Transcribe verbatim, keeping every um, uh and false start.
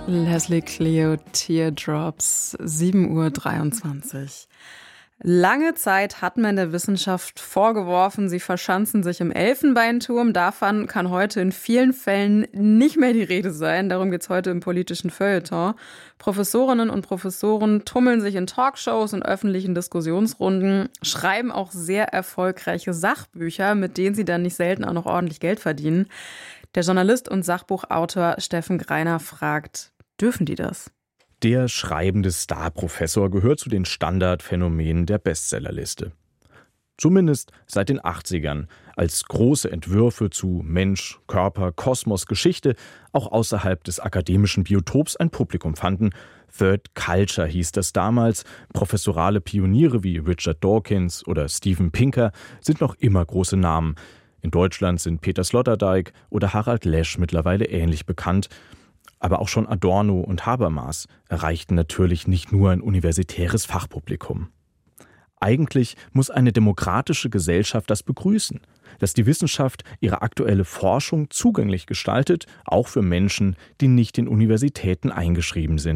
Leslie Clio, Teardrops, sieben Uhr dreiundzwanzig. Lange Zeit hat man der Wissenschaft vorgeworfen, sie verschanzen sich im Elfenbeinturm. Davon kann heute in vielen Fällen nicht mehr die Rede sein. Darum geht's heute im politischen Feuilleton. Professorinnen und Professoren tummeln sich in Talkshows und öffentlichen Diskussionsrunden, schreiben auch sehr erfolgreiche Sachbücher, mit denen sie dann nicht selten auch noch ordentlich Geld verdienen. Der Journalist und Sachbuchautor Steffen Greiner fragt, dürfen die das? Der schreibende Star-Professor gehört zu den Standardphänomenen der Bestsellerliste. Zumindest seit den achtzigern, als große Entwürfe zu Mensch, Körper, Kosmos, Geschichte auch außerhalb des akademischen Biotops ein Publikum fanden. Third Culture hieß das damals. Professorale Pioniere wie Richard Dawkins oder Steven Pinker sind noch immer große Namen. In Deutschland sind Peter Sloterdijk oder Harald Lesch mittlerweile ähnlich bekannt. Aber auch schon Adorno und Habermas erreichten natürlich nicht nur ein universitäres Fachpublikum. Eigentlich muss eine demokratische Gesellschaft das begrüßen, dass die Wissenschaft ihre aktuelle Forschung zugänglich gestaltet, auch für Menschen, die nicht in Universitäten eingeschrieben sind.